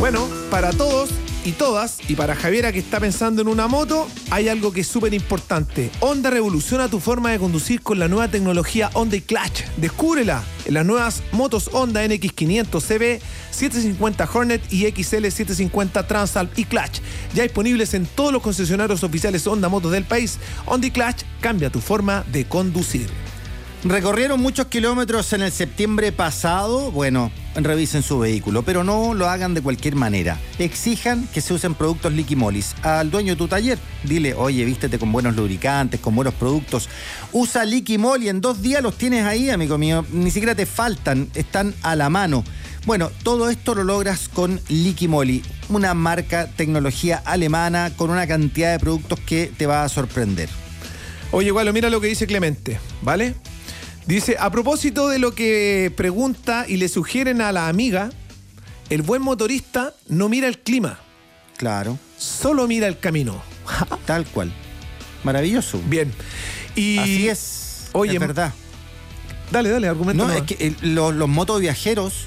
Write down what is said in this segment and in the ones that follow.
Bueno, para todos y todas, y para Javiera que está pensando en una moto, hay algo que es súper importante. Honda revoluciona tu forma de conducir con la nueva tecnología Honda Clutch. Descúbrela en las nuevas motos Honda NX500 CB, 750 Hornet y XL 750 Transalp y Clutch. Ya disponibles en todos los concesionarios oficiales Honda Motos del país. Honda Clutch cambia tu forma de conducir. Recorrieron muchos kilómetros en el septiembre pasado. Bueno, revisen su vehículo, pero no lo hagan de cualquier manera. Exijan que se usen productos Liqui Molis. Al dueño de tu taller, dile, oye, vístete con buenos lubricantes, con buenos productos. Usa Liqui Moly, en 2 días los tienes ahí, amigo mío. Ni siquiera te faltan, están a la mano. Bueno, todo esto lo logras con Liqui Moly, una marca, tecnología alemana, con una cantidad de productos que te va a sorprender. Oye, Gualo, mira lo que dice Clemente, ¿vale? Dice, a propósito de lo que pregunta y le sugieren a la amiga, el buen motorista no mira el clima. Claro. Solo mira el camino. Tal cual. Maravilloso. Bien. Y así es. Oye, es verdad. Dale, argumento. No, es que los motoviajeros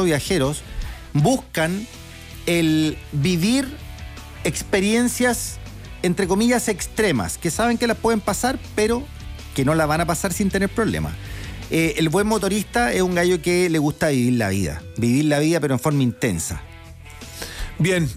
buscan el vivir experiencias, entre comillas, extremas, que saben que las pueden pasar, pero que no la van a pasar sin tener problemas. El buen motorista es un gallo que le gusta vivir la vida, pero en forma intensa. Bien,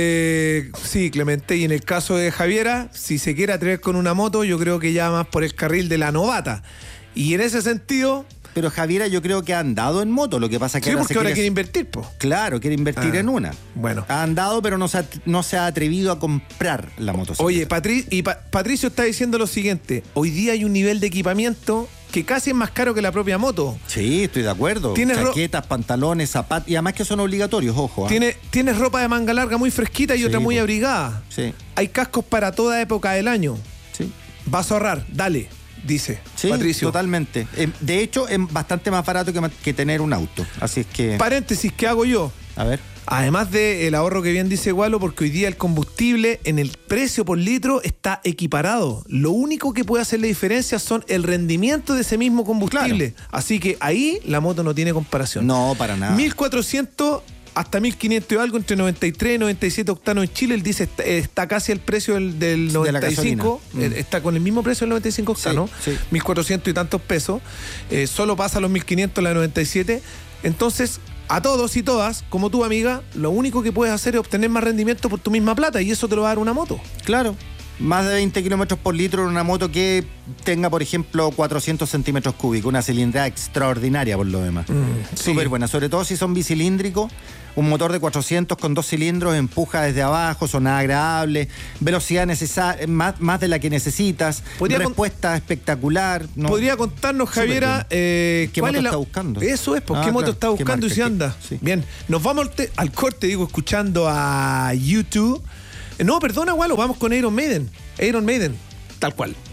sí, Clemente, y en el caso de Javiera, si se quiere atrever con una moto, yo creo que ya más por el carril de la novata. Y en ese sentido... Pero Javiera yo creo que ha andado en moto, lo que pasa es que sí, porque ahora quiere invertir, po. Claro, quiere invertir en una. Bueno. Ha andado, pero no se ha atrevido a comprar la motocicleta. Oye, Patricio está diciendo lo siguiente, hoy día hay un nivel de equipamiento que casi es más caro que la propia moto. Sí, estoy de acuerdo. Chaquetas, pantalones, zapatos, y además que son obligatorios, ojo. Tienes ropa de manga larga muy fresquita y otra muy abrigada. Sí. Hay cascos para toda época del año. Sí. Vas a ahorrar, dale. Dice sí, Patricio. Totalmente. De hecho, es bastante más barato que tener un auto. Así es que... Paréntesis, ¿qué hago yo? A ver. Además del ahorro que bien dice Gualo, porque hoy día el combustible en el precio por litro está equiparado. Lo único que puede hacer la diferencia son el rendimiento de ese mismo combustible. Claro. Así que ahí la moto no tiene comparación. No, para nada. 1.400 hasta 1.500 y algo, entre 93 y 97 octanos en Chile. Él dice, está casi el precio del 95. Está con el mismo precio del 95 octanos. Sí. 1.400 y tantos pesos. Solo pasa a los 1.500 la 97. Entonces, a todos y todas, como tú, amiga, lo único que puedes hacer es obtener más rendimiento por tu misma plata, y eso te lo va a dar una moto. Claro. Más de 20 kilómetros por litro en una moto que tenga, por ejemplo, 400 centímetros cúbicos. Una cilindrada extraordinaria, por lo demás. Súper buena. Sobre todo si son bicilíndricos. Un motor de 400 con 2 cilindros empuja desde abajo, sonada agradable, velocidad necesaria, más de la que necesitas, respuesta espectacular. ¿No? ¿Podría contarnos, Javiera, qué moto está buscando? Eso es, pues, qué moto está buscando y si anda. Sí. Bien, nos vamos al corte, escuchando a YouTube. No, perdona, Gualo, vamos con Iron Maiden, tal cual.